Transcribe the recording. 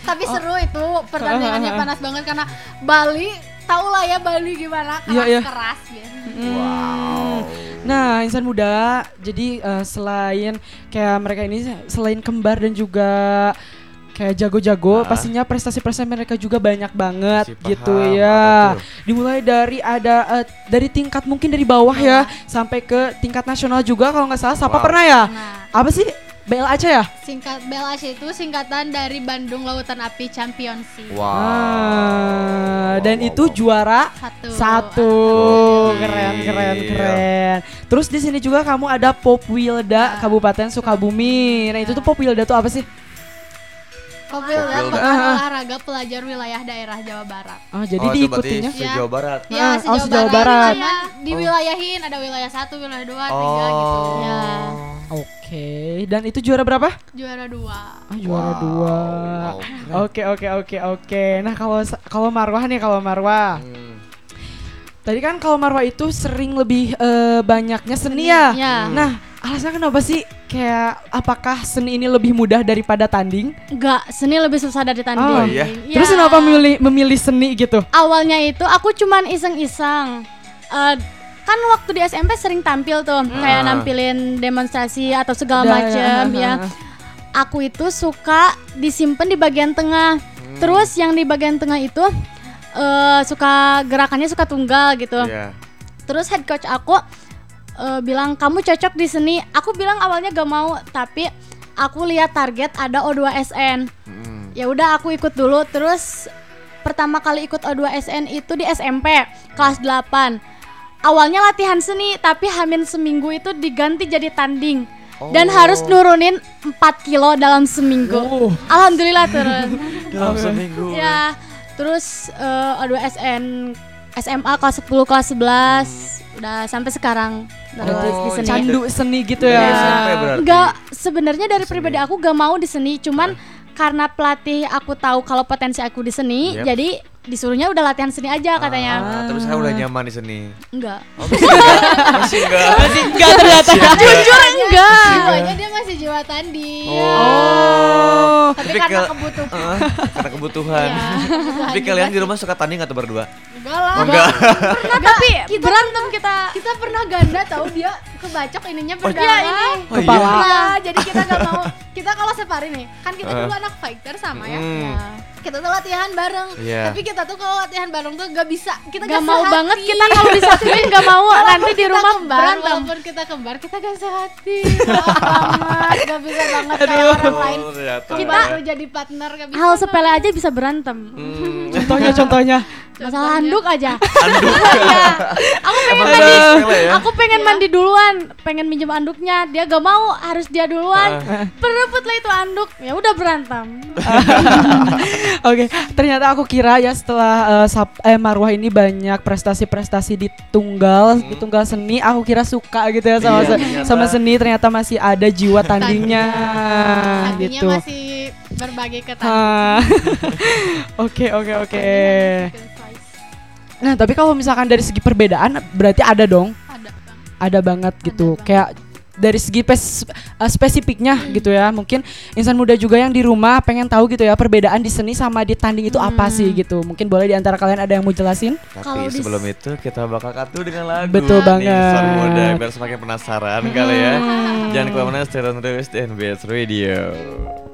Tapi seru itu pertandingannya panas banget karena Bali, tau lah ya Bali gimana keras biasanya. Wow. Nah, insan muda, jadi selain kayak mereka ini selain kembar dan juga kayak jago-jago, pastinya prestasi-prestasi mereka juga banyak banget gitu ya. Dimulai dari dari tingkat mungkin dari bawah ya sampai ke tingkat nasional juga kalau nggak salah. Siapa pernah ya? Apa sih? BLAC ya? BLAC itu singkatan dari Bandung Lautan Api Championship. Dan itu juara satu. Keren. Terus di sini juga kamu ada Popwilda Kabupaten Sukabumi. Nah itu tuh Popwilda tuh apa sih? Popwilda Pekan Olahraga Pelajar Wilayah Daerah Jawa Barat. Oh jadi diikutinya Jawa Barat. Ya, Jawa Barat. Diwilayahin ada wilayah 1, wilayah 2, 3 gitu. Ya. Oke, dan itu juara berapa? Juara 2. Juara 2. Oke. Nah, kalau Marwah nih, Tadi kan kalau Marwah itu sering lebih banyaknya seni ya. Nah, alasannya kenapa sih kayak apakah seni ini lebih mudah daripada tanding? Enggak, seni lebih susah dari tanding. Oh iya. Terus kenapa memilih seni gitu? Awalnya itu aku cuman iseng-iseng. Kan waktu di SMP sering tampil tuh, kayak nampilin demonstrasi atau segala macam ya. Aku itu suka disimpan di bagian tengah. Terus yang di bagian tengah itu suka gerakannya suka tunggal gitu. Terus head coach aku bilang kamu cocok di seni. Aku bilang awalnya gak mau, tapi aku lihat target ada O2SN. Ya udah aku ikut dulu. Terus pertama kali ikut O2SN itu di SMP kelas 8. Awalnya latihan seni, tapi hamin seminggu itu diganti jadi tanding. Dan harus nurunin 4 kilo dalam seminggu. Alhamdulillah turun. Dalam seminggu. Ya, terus O2SN SMA kelas 10, kelas 11 udah sampai sekarang terus di seni. Candu seni gitu ya. Enggak, sebenarnya dari pribadi aku gak mau di seni, cuman karena pelatih aku tahu kalau potensi aku di seni, jadi disuruhnya udah latihan seni aja katanya. Tapi saya udah nyaman di seni. Enggak. Masih enggak ternyata. Jujur enggak. Jiwanya dia masih jiwa tanding. Tapi karena kebutuhan. Karena kebutuhan. Tapi kalian di rumah suka tanding atau berdua? Enggak lah. Enggak. Pernah tapi berantem kita pernah ganda tahu dia kebacok ininya berdarah ini. Kepala. Jadi kita enggak mau. Kita kalau separi nih, kan kita dulu anak fighter sama ya. Kita tuh latihan bareng, tapi kita tuh kalau latihan bareng tuh gak bisa, kita gak mau banget kita kalau disatuin gak mau nanti di rumah berantem. Walaupun kita kembar, kita gak sehati banget, gak bisa banget kayak orang lain. Kita jadi partner gak bisa. Hal sepele aja bisa berantem. Contohnya. Masalah handuk aja. Handuk. Aku pengen mandi duluan, pengen minjem handuknya, dia gak mau, harus dia duluan. Berebut lah itu handuk, ya udah berantem. Oke, ternyata aku kira ya setelah Marwah ini banyak prestasi-prestasi di tunggal seni, aku kira suka gitu ya sama seni, ternyata masih ada jiwa tandingnya. Gitu. Masih berbagi ke tanding. Oke. Nah, tapi kalau misalkan dari segi perbedaan berarti ada dong. Ada banget gitu. Kayak dari segi spesifiknya gitu ya. Mungkin insan muda juga yang di rumah pengen tahu gitu ya perbedaan di seni sama di tanding itu apa sih gitu. Mungkin boleh di antara kalian ada yang mau jelasin? Tapi sebelum itu kita bakal katu dengan lagu. Betul banget. Insan muda biar semakin penasaran kali ya. Jangan kemana-mana, stay on terus di NBS Radio.